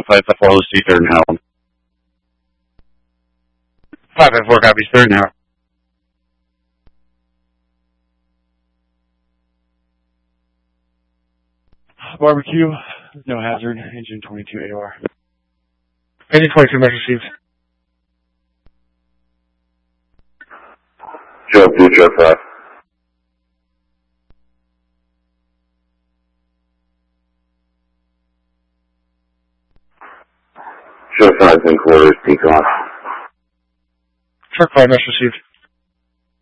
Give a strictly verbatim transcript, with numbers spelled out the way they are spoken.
five five four, let's see, third and Howland. five five four copies, third and Howland. Barbecue, no hazard, engine twenty-two A O R. Engine twenty-two, measure received. Joe, two, Joe, five. Joe, five, in quarters, peak off. Truck five, measure received.